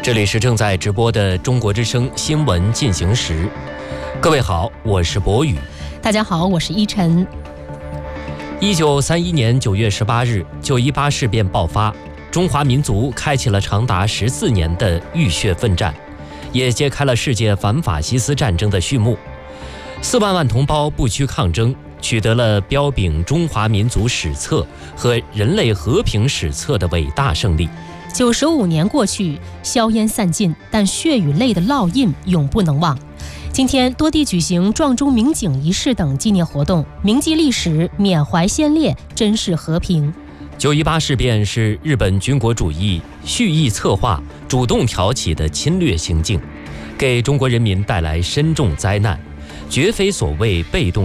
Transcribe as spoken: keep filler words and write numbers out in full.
这里是正在直播的中国之声新闻进行时。各位好，我是博宇。 大家好，我是依晨。 一九三一年九月十八日，九一八事变爆发，中华民族开启了长达十四年的浴血奋战，也揭开了世界反法西斯战争的序幕。四万万同胞不屈抗争，取得了彪炳中华民族史册和人类和平史册的伟大胜利。 九十五年过去，硝烟散尽，但血与泪的烙印永不能忘。今天多地举行撞钟鸣警仪式等纪念活动，铭记历史，缅怀先烈，珍视和平。 九一八事变是日本军国主义蓄意策划、主动挑起的侵略行径，给中国人民带来深重灾难，绝非所谓被动